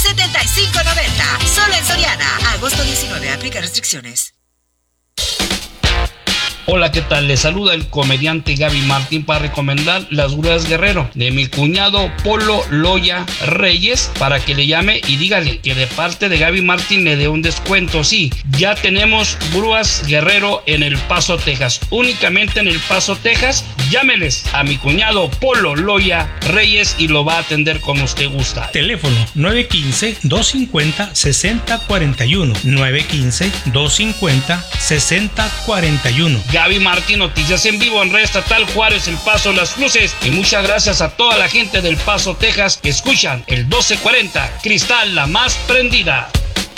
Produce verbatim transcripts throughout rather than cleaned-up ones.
setenta y cinco noventa. Solo en Soriana. Agosto diecinueve. Aplica restricciones. Hola, ¿qué tal? Les saluda el comediante Gaby Martín para recomendar Las Grúas Guerrero de mi cuñado Polo Loya Reyes, para que le llame y dígale que de parte de Gaby Martín le dé un descuento. Sí, ya tenemos Grúas Guerrero en El Paso, Texas. Únicamente en El Paso, Texas. Llámeles a mi cuñado Polo Loya Reyes y lo va a atender como usted gusta. Teléfono nueve uno cinco, dos cinco cero, seis cero cuatro uno. nueve uno cinco, dos cinco cero, seis cero cuatro uno. Gaby Martín, noticias en vivo en Red Estatal Juárez, El Paso, Las Cruces. Y muchas gracias a toda la gente del Paso, Texas, que escuchan el doce cuarenta, Cristal, la más prendida.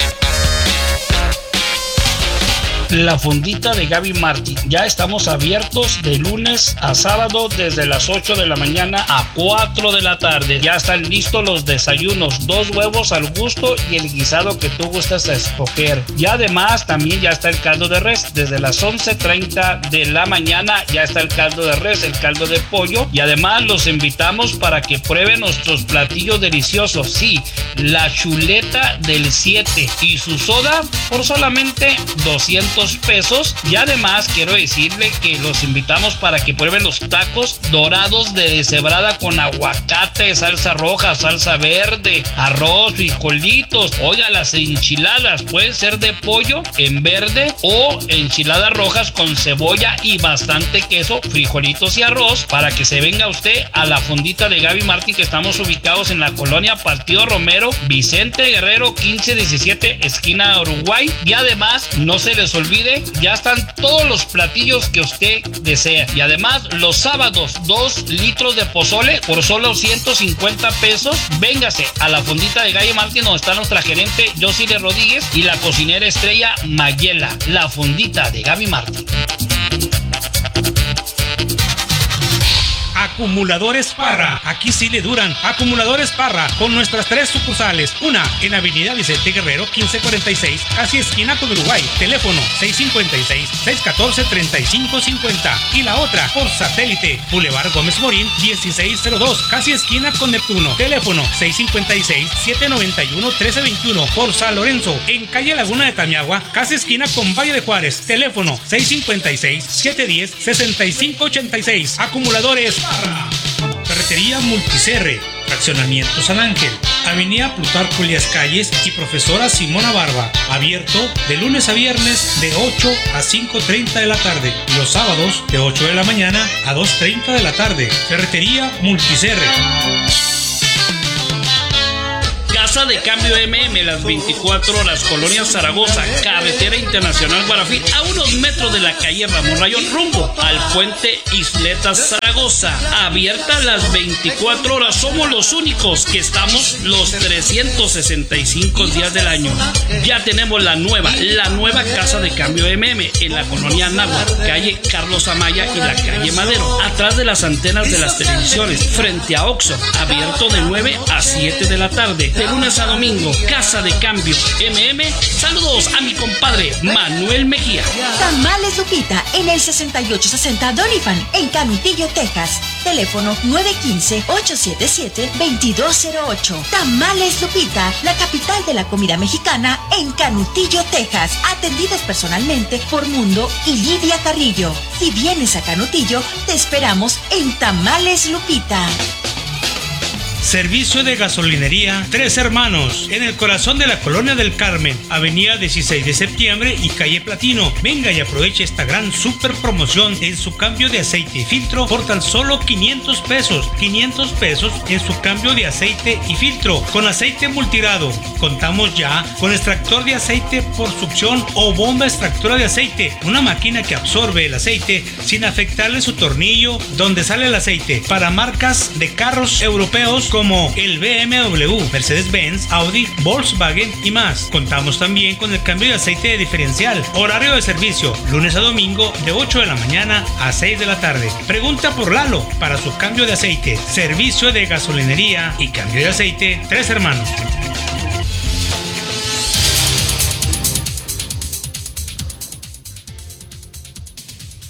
La Fondita de Gaby Martín. Ya estamos abiertos de lunes a sábado desde las ocho de la mañana a cuatro de la tarde. Ya están listos los desayunos, dos huevos al gusto y el guisado que tú gustas a escoger. Y además también ya está el caldo de res. Desde las once treinta de la mañana ya está el caldo de res, el caldo de pollo. Y además los invitamos para que prueben nuestros platillos deliciosos. Sí, la chuleta del siete y su soda por solamente doscientos pesos. Y además quiero decirle que los invitamos para que prueben los tacos dorados de deshebrada con aguacate, salsa roja, salsa verde, arroz, frijolitos. Oiga, las enchiladas pueden ser de pollo en verde o enchiladas rojas con cebolla y bastante queso, frijolitos y arroz, para que se venga usted a la Fondita de Gaby Martín, que estamos ubicados en la colonia Partido Romero, Vicente Guerrero quince diecisiete, esquina Uruguay. Y además no se les olvide, ya están todos los platillos que usted desea. Y además los sábados, dos litros de pozole por solo ciento cincuenta pesos. Véngase a la Fondita de Gaby Martín, donde está nuestra gerente Josile Rodríguez y la cocinera estrella Mayela. La Fondita de Gaby Martín. Acumuladores Parra, aquí sí le duran. Acumuladores Parra, con nuestras tres sucursales. Una en Avenida Vicente Guerrero quince cuarenta y seis, casi esquina con Uruguay. Teléfono seis cinco seis, seis uno cuatro, tres cinco cinco cero. Y la otra por satélite, Boulevard Gómez Morín dieciséis cero dos, casi esquina con Neptuno. Teléfono seis cinco seis, siete nueve uno, uno tres dos uno. Por San Lorenzo, en calle Laguna de Tamiagua, casi esquina con Valle de Juárez. Teléfono seis cinco seis, siete uno cero, seis cinco ocho seis. Acumuladores Ferretería Multicerre, Fraccionamiento San Ángel, Avenida Plutarco Elías Calles y Profesora Simona Barba. Abierto de lunes a viernes de ocho a cinco treinta de la tarde. Y los sábados de ocho de la mañana a dos treinta de la tarde. Ferretería Multicerre. Casa de Cambio M M, las veinticuatro horas, Colonia Zaragoza, Carretera Internacional Guarafí, a unos metros de la calle Ramón Rayón, rumbo al puente Isletas Zaragoza. Abierta las veinticuatro horas, somos los únicos que estamos los trescientos sesenta y cinco días del año. Ya tenemos la nueva, la nueva Casa de Cambio M M en la colonia Anáhuac, calle Carlos Amaya y la calle Madero, atrás de las antenas de las televisiones, frente a Oxxo. Abierto de nueve a siete de la tarde. De lunes a domingo, Casa de Cambio M M. Saludos a mi compadre Manuel Mejía. Tamales Lupita en el sesenta y ocho sesenta Doniphan en Canutillo, Texas. Teléfono nueve uno cinco, ocho siete siete, dos dos cero ocho. Tamales Lupita, la capital de la comida mexicana en Canutillo, Texas. Atendidas personalmente por Mundo y Lidia Carrillo. Si vienes a Canutillo, te esperamos en Tamales Lupita. Servicio de gasolinería Tres Hermanos, en el corazón de la Colonia del Carmen, avenida dieciséis de septiembre y calle Platino. Venga y aproveche esta gran super promoción en su cambio de aceite y filtro por tan solo quinientos pesos. quinientos pesos en su cambio de aceite y filtro con aceite multigrado. Contamos ya con extractor de aceite por succión o bomba extractora de aceite, una máquina que absorbe el aceite sin afectarle su tornillo donde sale el aceite, para marcas de carros europeos como el B M W, Mercedes-Benz, Audi, Volkswagen y más. Contamos también con el cambio de aceite de diferencial. Horario de servicio, lunes a domingo de ocho de la mañana a seis de la tarde. Pregunta por Lalo para su cambio de aceite. Servicio de gasolinería y cambio de aceite Tres Hermanos.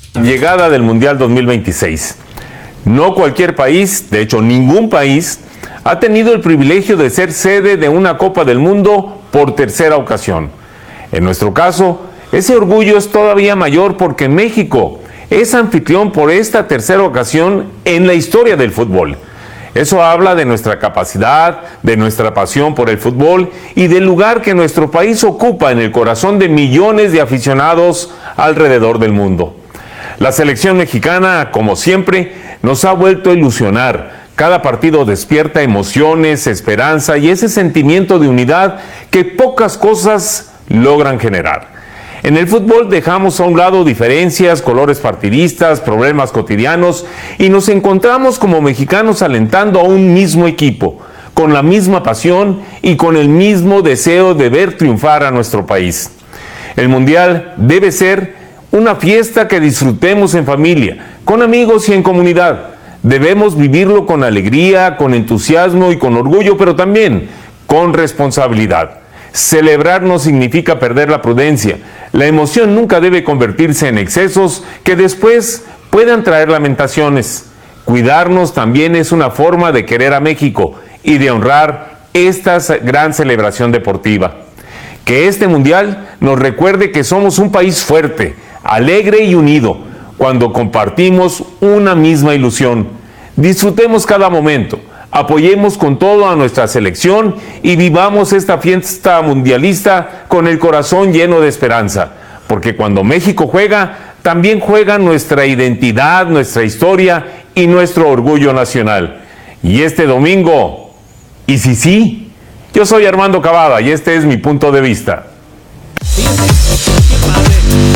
Llegada del Mundial dos mil veintiséis. No cualquier país, de hecho ningún país, ha tenido el privilegio de ser sede de una Copa del Mundo por tercera ocasión. En nuestro caso, ese orgullo es todavía mayor porque México es anfitrión por esta tercera ocasión en la historia del fútbol. Eso habla de nuestra capacidad, de nuestra pasión por el fútbol y del lugar que nuestro país ocupa en el corazón de millones de aficionados alrededor del mundo. La selección mexicana, como siempre, nos ha vuelto a ilusionar. Cada partido despierta emociones, esperanza y ese sentimiento de unidad que pocas cosas logran generar. En el fútbol dejamos a un lado diferencias, colores partidistas, problemas cotidianos y nos encontramos como mexicanos alentando a un mismo equipo, con la misma pasión y con el mismo deseo de ver triunfar a nuestro país. El Mundial debe ser una fiesta que disfrutemos en familia, con amigos y en comunidad. Debemos vivirlo con alegría, con entusiasmo y con orgullo, pero también con responsabilidad. Celebrar no significa perder la prudencia. La emoción nunca debe convertirse en excesos que después puedan traer lamentaciones. Cuidarnos también es una forma de querer a México y de honrar esta gran celebración deportiva. Que este mundial nos recuerde que somos un país fuerte, alegre y unido, cuando compartimos una misma ilusión. Disfrutemos cada momento. Apoyemos con todo a nuestra selección y vivamos esta fiesta mundialista con el corazón lleno de esperanza, porque cuando México juega, también juega nuestra identidad, nuestra historia y nuestro orgullo nacional. Y este domingo, ¿y si sí? Yo soy Armando Cavada y este es mi punto de vista. Sí, qué padre,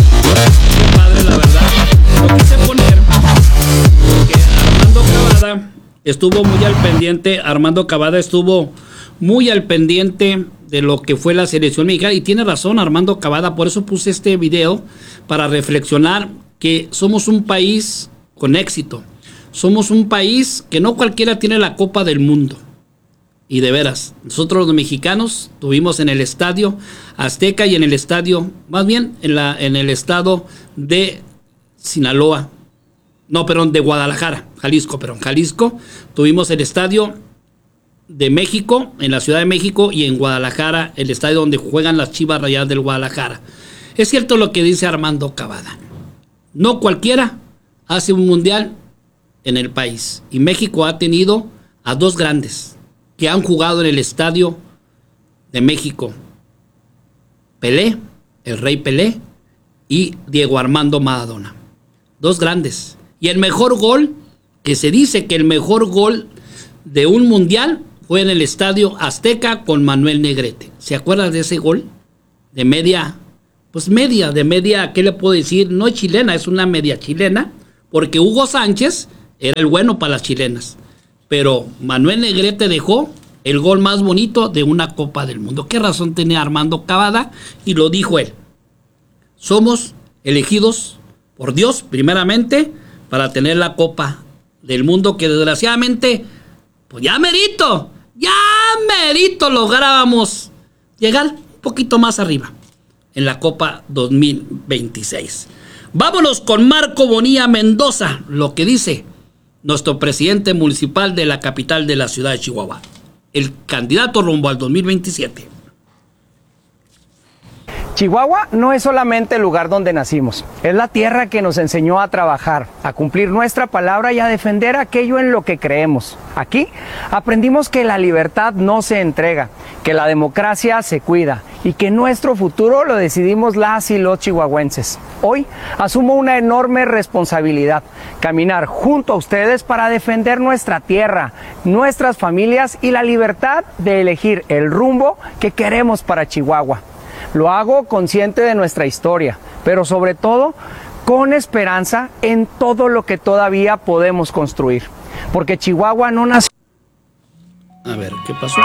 qué padre la verdad. Lo quise poner porque Armando Cavada estuvo muy al pendiente, Armando Cavada estuvo muy al pendiente de lo que fue la selección mexicana y tiene razón Armando Cavada, por eso puse este video para reflexionar que somos un país con éxito, somos un país que no cualquiera tiene la Copa del Mundo y de veras, nosotros los mexicanos tuvimos en el Estadio Azteca y en el estadio, más bien en, la, en el estado de Sinaloa, no, perdón, de Guadalajara, Jalisco, perdón, Jalisco. Tuvimos el estadio de México, en la Ciudad de México, y en Guadalajara, el estadio donde juegan las Chivas Rayadas del Guadalajara. Es cierto lo que dice Armando Cavada. No cualquiera hace un mundial en el país. Y México ha tenido a dos grandes que han jugado en el estadio de México. Pelé, el Rey Pelé, y Diego Armando Maradona. Dos grandes. Y el mejor gol, que se dice que el mejor gol de un mundial fue en el Estadio Azteca con Manuel Negrete. ¿Se acuerdan de ese gol? De media, pues media, de media, ¿qué le puedo decir? No es chilena, es una media chilena, porque Hugo Sánchez era el bueno para las chilenas. Pero Manuel Negrete dejó el gol más bonito de una Copa del Mundo. ¿Qué razón tenía Armando Cavada? Y lo dijo él. Somos elegidos por Dios, primeramente, para tener la Copa del Mundo, que desgraciadamente, pues ya merito, ya merito lográbamos llegar un poquito más arriba en la Copa dos mil veintiséis. Vámonos con Marco Bonilla Mendoza, lo que dice nuestro presidente municipal de la capital de la ciudad de Chihuahua, el candidato rumbo al dos mil veintisiete. Chihuahua no es solamente el lugar donde nacimos, es la tierra que nos enseñó a trabajar, a cumplir nuestra palabra y a defender aquello en lo que creemos. Aquí aprendimos que la libertad no se entrega, que la democracia se cuida y que nuestro futuro lo decidimos las y los chihuahuenses. Hoy asumo una enorme responsabilidad, caminar junto a ustedes para defender nuestra tierra, nuestras familias y la libertad de elegir el rumbo que queremos para Chihuahua. Lo hago consciente de nuestra historia, pero sobre todo con esperanza en todo lo que todavía podemos construir. Porque Chihuahua no nació... A ver, ¿qué pasó?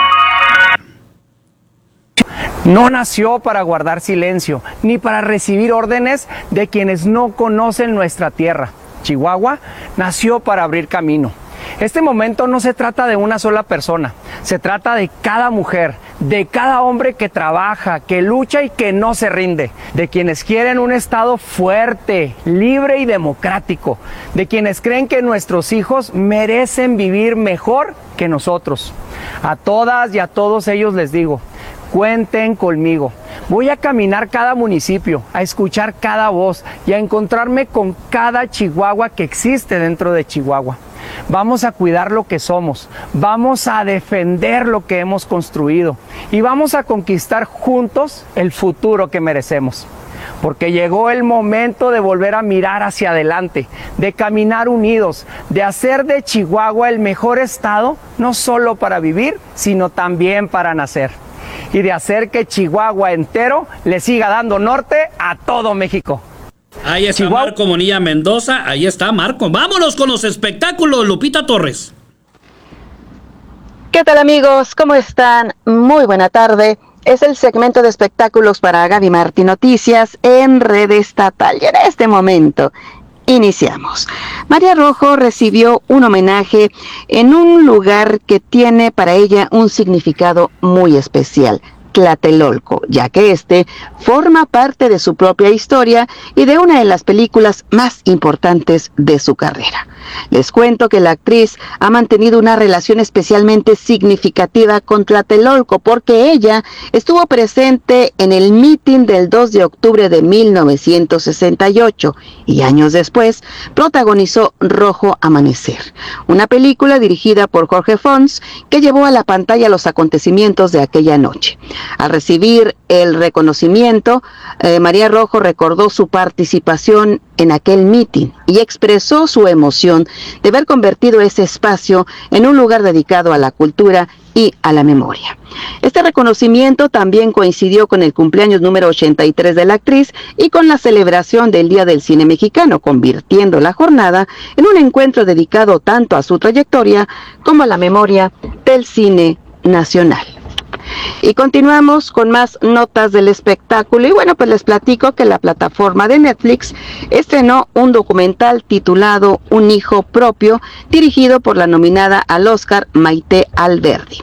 No nació para guardar silencio, ni para recibir órdenes de quienes no conocen nuestra tierra. Chihuahua nació para abrir camino. Este momento no se trata de una sola persona, se trata de cada mujer, de cada hombre que trabaja, que lucha y que no se rinde, de quienes quieren un Estado fuerte, libre y democrático, de quienes creen que nuestros hijos merecen vivir mejor que nosotros. A todas y a todos ellos les digo, cuenten conmigo. Voy a caminar cada municipio, a escuchar cada voz y a encontrarme con cada chihuahua que existe dentro de Chihuahua. Vamos a cuidar lo que somos, vamos a defender lo que hemos construido y vamos a conquistar juntos el futuro que merecemos. Porque llegó el momento de volver a mirar hacia adelante, de caminar unidos, de hacer de Chihuahua el mejor estado, no solo para vivir, sino también para nacer. Y de hacer que Chihuahua entero le siga dando norte a todo México. Ahí está Chihuahua. Marco Bonilla Mendoza, ahí está Marco. Vámonos con los espectáculos, Lupita Torres. ¿Qué tal, amigos? ¿Cómo están? Muy buena tarde. Es el segmento de espectáculos para Gaby Martín Noticias en Red Estatal. Y en este momento iniciamos. María Rojo recibió un homenaje en un lugar que tiene para ella un significado muy especial. Tlatelolco, ya que este forma parte de su propia historia y de una de las películas más importantes de su carrera. Les cuento que la actriz ha mantenido una relación especialmente significativa con Tlatelolco porque ella estuvo presente en el mitin del dos de octubre de mil novecientos sesenta y ocho y años después protagonizó Rojo Amanecer, una película dirigida por Jorge Fons que llevó a la pantalla los acontecimientos de aquella noche. Al recibir el reconocimiento, eh, María Rojo recordó su participación en aquel mitin y expresó su emoción de haber convertido ese espacio en un lugar dedicado a la cultura y a la memoria. Este reconocimiento también coincidió con el cumpleaños número ochenta y tres de la actriz y con la celebración del Día del Cine Mexicano, convirtiendo la jornada en un encuentro dedicado tanto a su trayectoria como a la memoria del cine nacional. Y continuamos con más notas del espectáculo y bueno, pues les platico que la plataforma de Netflix estrenó un documental titulado Un hijo propio, dirigido por la nominada al Oscar Maite Alberdi.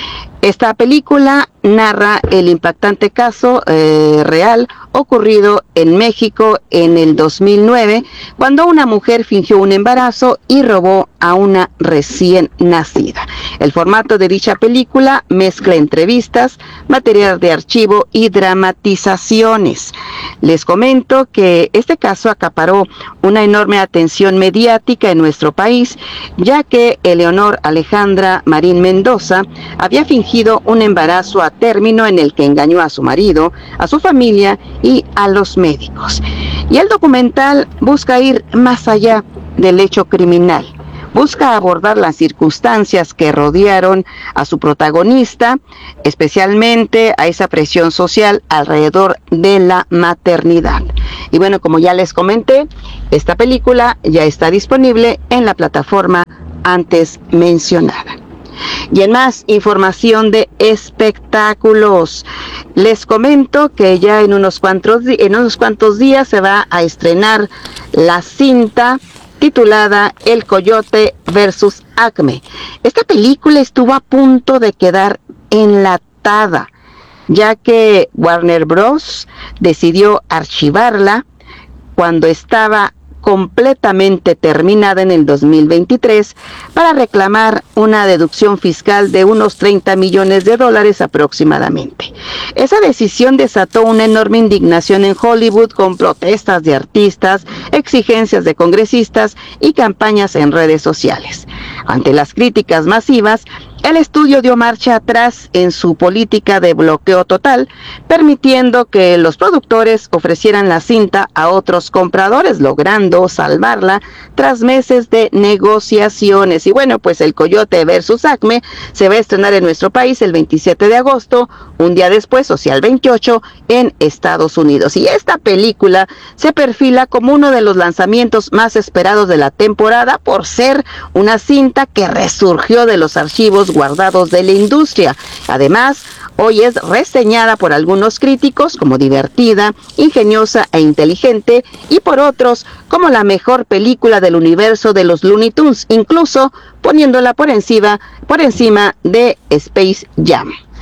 Esta película narra el impactante caso eh, real ocurrido en México en el dos mil nueve, cuando una mujer fingió un embarazo y robó a una recién nacida. El formato de dicha película mezcla entrevistas, material de archivo y dramatizaciones. Les comento que este caso acaparó una enorme atención mediática en nuestro país, ya que Eleonor Alejandra Marín Mendoza había fingido un embarazo a término en el que engañó a su marido, a su familia y a los médicos. Y el documental busca ir más allá del hecho criminal. Busca abordar las circunstancias que rodearon a su protagonista, especialmente a esa presión social alrededor de la maternidad. Y bueno, como ya les comenté, esta película ya está disponible en la plataforma antes mencionada. Y en más información de espectáculos, les comento que ya en unos cuantos, en unos cuantos días se va a estrenar la cinta titulada El Coyote versus Acme. Esta película estuvo a punto de quedar enlatada, ya que Warner Bros. Decidió archivarla cuando estaba completamente terminada en el dos mil veintitrés para reclamar una deducción fiscal de unos treinta millones de dólares aproximadamente. Esa decisión desató una enorme indignación en Hollywood con protestas de artistas, exigencias de congresistas y campañas en redes sociales. Ante las críticas masivas, el estudio dio marcha atrás en su política de bloqueo total, permitiendo que los productores ofrecieran la cinta a otros compradores, logrando salvarla tras meses de negociaciones. Y bueno, pues El Coyote versus Acme se va a estrenar en nuestro país el veintisiete de agosto, un día después, o sea, el veintiocho, en Estados Unidos. Y esta película se perfila como uno de los lanzamientos más esperados de la temporada por ser una cinta que resurgió de los archivos guardados de la industria. Además, hoy es reseñada por algunos críticos como divertida, ingeniosa e inteligente, y por otros como la mejor película del universo de los Looney Tunes, incluso poniéndola por encima, por encima de Space Jam.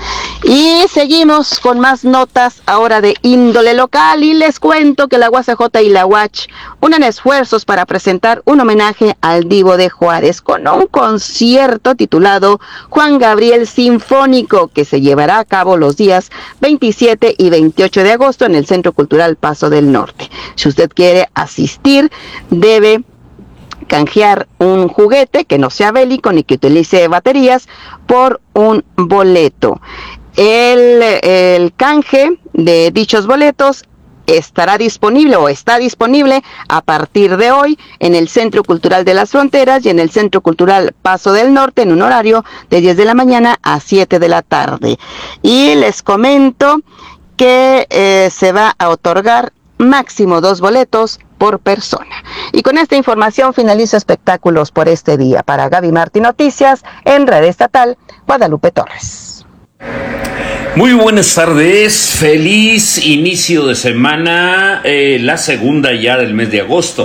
Y seguimos con más notas ahora de índole local y les cuento que la U A C J y la U A C H unen esfuerzos para presentar un homenaje al Divo de Juárez con un concierto titulado Juan Gabriel Sinfónico que se llevará a cabo los días veintisiete y veintiocho de agosto en el Centro Cultural Paso del Norte. Si usted quiere asistir, debe canjear un juguete que no sea bélico ni que utilice baterías por un boleto. El, el canje de dichos boletos estará disponible o está disponible a partir de hoy en el Centro Cultural de las Fronteras y en el Centro Cultural Paso del Norte en un horario de diez de la mañana a siete de la tarde. Y les comento que eh, se va a otorgar máximo dos boletos por persona. Y con esta información finalizo espectáculos por este día. Para Gaby Martín Noticias, en Red Estatal, Guadalupe Torres. Muy buenas tardes, feliz inicio de semana, eh, la segunda ya del mes de agosto.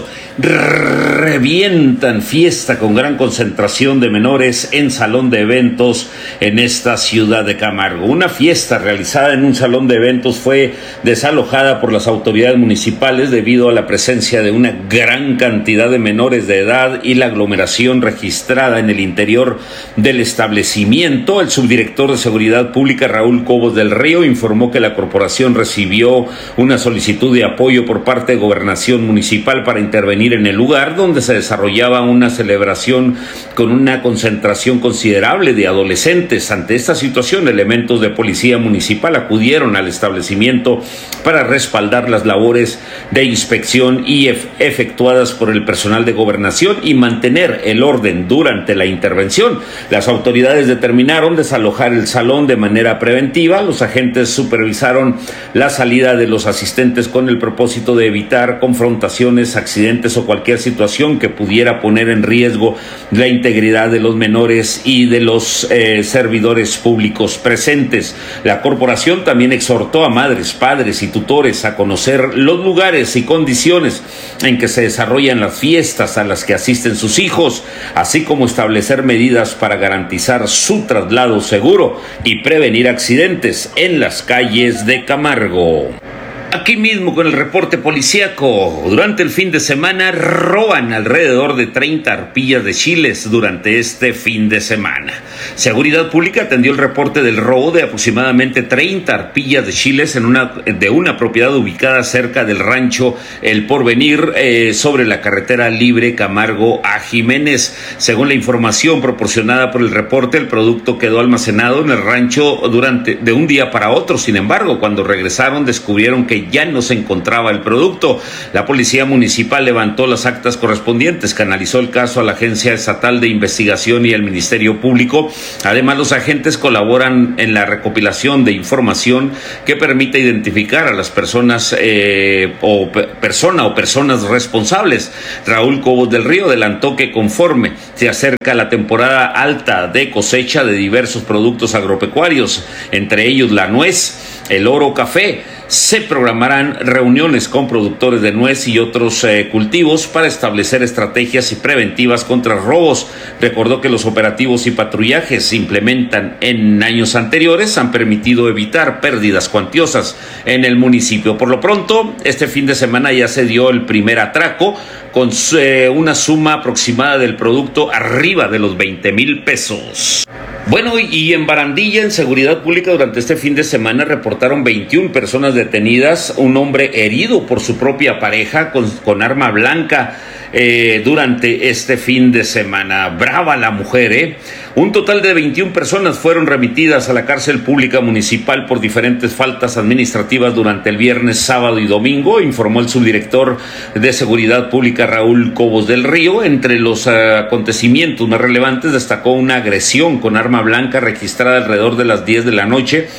Revientan fiesta con gran concentración de menores en salón de eventos en esta ciudad de Camargo. Una fiesta realizada en un salón de eventos fue desalojada por las autoridades municipales debido a la presencia de una gran cantidad de menores de edad y la aglomeración registrada en el interior del establecimiento. El subdirector de Seguridad Pública, Raúl Cobos del Río, informó que la corporación recibió una solicitud de apoyo por parte de Gobernación Municipal para intervenir en el lugar donde se desarrollaba una celebración con una concentración considerable de adolescentes. Ante esta situación, elementos de policía municipal acudieron al establecimiento para respaldar las labores de inspección y ef- efectuadas por el personal de Gobernación y mantener el orden durante la intervención. Las autoridades determinaron desalojar el salón de manera preventiva. Los agentes supervisaron la salida de los asistentes con el propósito de evitar confrontaciones, accidentes o cualquier situación que pudiera poner en riesgo la integridad de los menores y de los eh, servidores públicos presentes. La corporación también exhortó a madres, padres y tutores a conocer los lugares y condiciones en que se desarrollan las fiestas a las que asisten sus hijos, así como establecer medidas para garantizar su traslado seguro y prevenir accidentes en las calles de Camargo. Aquí mismo con el reporte policíaco. Durante el fin de semana roban alrededor de treinta arpillas de chiles durante este fin de semana. Seguridad Pública atendió el reporte del robo de aproximadamente treinta arpillas de chiles en una, de una propiedad ubicada cerca del rancho El Porvenir, eh, sobre la carretera libre Camargo a Jiménez. Según la información proporcionada por el reporte, el producto quedó almacenado en el rancho durante de un día para otro. Sin embargo, cuando regresaron descubrieron que ya no se encontraba el producto. La policía municipal levantó las actas correspondientes, canalizó el caso a la Agencia Estatal de Investigación y al Ministerio Público. Además, los agentes colaboran en la recopilación de información que permite identificar a las personas eh, o pe- persona o personas responsables. Raúl Cobos del Río adelantó que conforme se acerca la temporada alta de cosecha de diversos productos agropecuarios, entre ellos la nuez, el oro, café, se programarán reuniones con productores de nuez y otros eh, cultivos para establecer estrategias y preventivas contra robos. Recordó que los operativos y patrullajes se implementan en años anteriores han permitido evitar pérdidas cuantiosas en el municipio. Por lo pronto, este fin de semana ya se dio el primer atraco con eh, una suma aproximada del producto arriba de los veinte mil pesos. Bueno, y en Barandilla, en Seguridad Pública, durante este fin de semana reportaron veintiuna personas detenidas, un hombre herido por su propia pareja con, con arma blanca eh, durante este fin de semana. Brava la mujer, ¿eh? Un total de veintiuna personas fueron remitidas a la cárcel pública municipal por diferentes faltas administrativas durante el viernes, sábado y domingo, informó el subdirector de Seguridad Pública, Raúl Cobos del Río. Entre los uh, acontecimientos más relevantes destacó una agresión con arma blanca registrada alrededor de las diez de la noche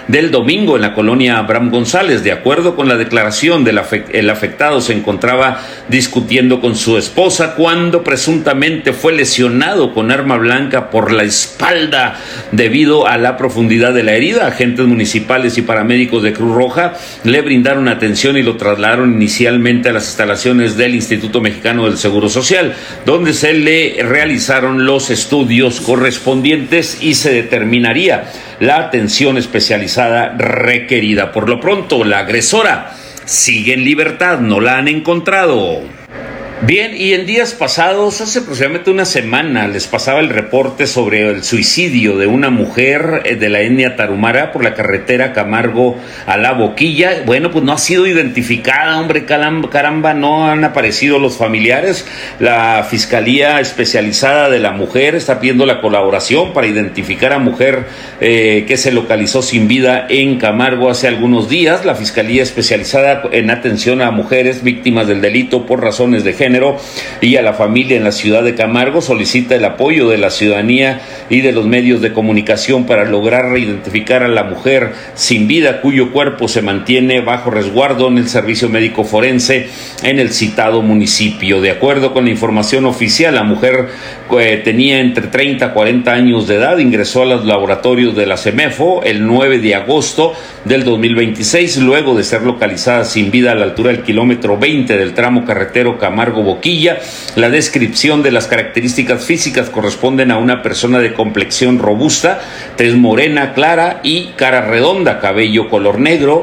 del domingo en la colonia Abraham González. De acuerdo con la declaración, del afect- el afectado se encontraba discutiendo con su esposa cuando presuntamente fue lesionado con arma blanca por la espalda debido a la profundidad de la herida. Agentes municipales y paramédicos de Cruz Roja le brindaron atención y lo trasladaron inicialmente a las instalaciones del Instituto Mexicano del Seguro Social, donde se le realizaron los estudios correspondientes y se determinaría la atención especializada requerida. Por lo pronto, la agresora sigue en libertad, no la han encontrado. Bien, y en días pasados, hace aproximadamente una semana, les pasaba el reporte sobre el suicidio de una mujer de la etnia tarahumara por la carretera Camargo a La Boquilla. Bueno, pues no ha sido identificada, hombre, caramba, caramba, no han aparecido los familiares. La Fiscalía Especializada de la Mujer está pidiendo la colaboración para identificar a mujer eh, que se localizó sin vida en Camargo hace algunos días. La Fiscalía Especializada en Atención a Mujeres Víctimas del Delito por Razones de Género y a la familia en la ciudad de Camargo solicita el apoyo de la ciudadanía y de los medios de comunicación para lograr identificar a la mujer sin vida cuyo cuerpo se mantiene bajo resguardo en el servicio médico forense en el citado municipio. De acuerdo con la información oficial, la mujer eh, tenía entre treinta a cuarenta años de edad, ingresó a los laboratorios de la CEMEFO el nueve de agosto del dos mil veintiséis, luego de ser localizada sin vida a la altura del kilómetro veinte del tramo carretero Camargo Boquilla. La descripción de las características físicas corresponden a una persona de complexión robusta, tez morena clara y cara redonda, cabello color negro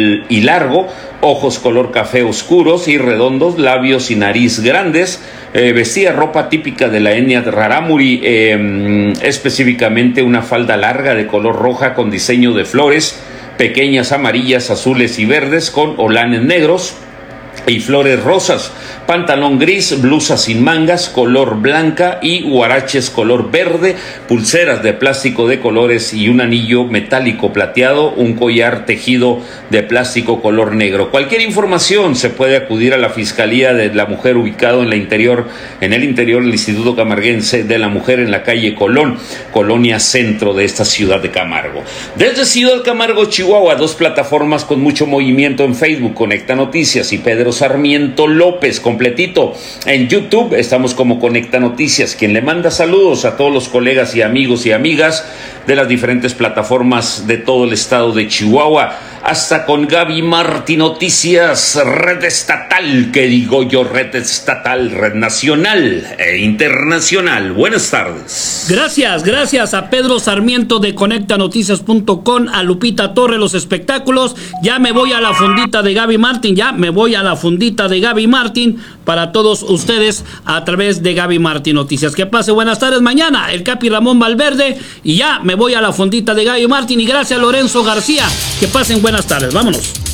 y largo, ojos color café oscuros y redondos, labios y nariz grandes. Eh, vestía ropa típica de la etnia rarámuri, eh, específicamente una falda larga de color roja con diseño de flores pequeñas amarillas, azules y verdes con olanes negros y flores rosas, pantalón gris, blusa sin mangas, color blanca y huaraches color verde, pulseras de plástico de colores y un anillo metálico plateado, un collar tejido de plástico color negro. Cualquier información se puede acudir a la Fiscalía de la Mujer ubicado en la interior, en el interior del Instituto Camarguense de la Mujer en la calle Colón, colonia centro de esta ciudad de Camargo. Desde Ciudad Camargo, Chihuahua, dos plataformas con mucho movimiento en Facebook, Conecta Noticias y Pedro Sarmiento López, completito. En YouTube estamos como Conecta Noticias, quien le manda saludos a todos los colegas y amigos y amigas de las diferentes plataformas de todo el estado de Chihuahua. Hasta con Gaby Martí Noticias, red estatal, que digo yo, red estatal, red nacional e internacional. Buenas tardes. Gracias, gracias a Pedro Sarmiento de conecta noticias punto com, a Lupita Torre, los espectáculos. Ya me voy a la fundita de Gaby Martín, ya me voy a la fundita de Gaby Martín para todos ustedes a través de Gaby Martí Noticias. Que pase buenas tardes. Mañana el Capi Ramón Valverde y ya me voy a la fundita de Gaby Martín. Y gracias a Lorenzo García. Que pasen buenas tardes. Vámonos.